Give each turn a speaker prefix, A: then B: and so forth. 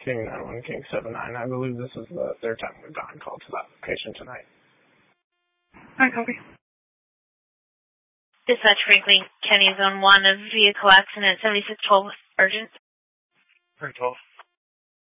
A: King 91, King 79. I believe this is the third time we've gotten called to that location tonight.
B: Alright, copy.
C: Dispatch Franklin County Zone 1, a vehicle accident, 7612, urgent.
D: 312.